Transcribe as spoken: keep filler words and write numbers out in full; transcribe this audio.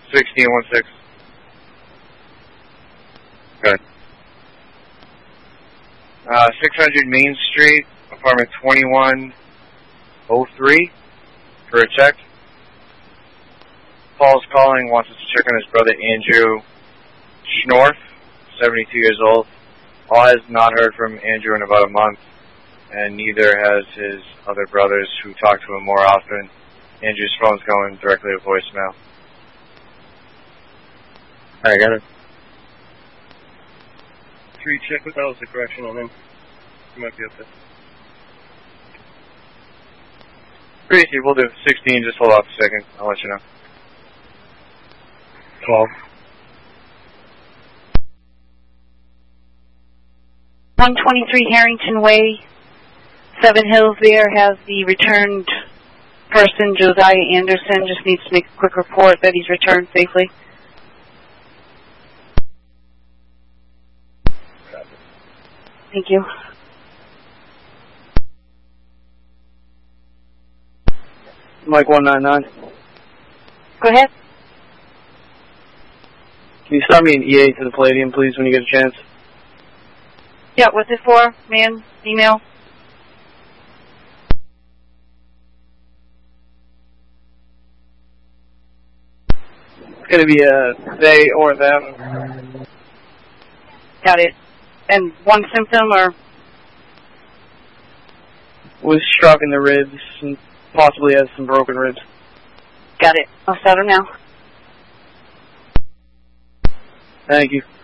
sixteen one six. Good. Uh, six hundred Main Street, apartment twenty-one oh three, for a check. Paul's calling, wants us to check on his brother Andrew Schnorf, seventy-two years old. Paul has not heard from Andrew in about a month, and neither has his other brothers who talk to him more often. Andrew's phone's going directly to voicemail. I got it. Three, check with that was a correction on him. He might be up there. Pretty easy, we'll do sixteen, just hold off a second, I'll let you know. twelve. one twenty-three Harrington Way, Seven Hills there, has the returned person, Josiah Anderson, just needs to make a quick report that he's returned safely. Thank you. Mike one nine nine. Go ahead. Can you start me an E A to the Palladium, please, when you get a chance? Yeah, what's it for? Man, email? It's going to be a they or them. Got it. And one symptom, or? Was struck in the ribs and possibly has some broken ribs. Got it. I'll start him now. Thank you.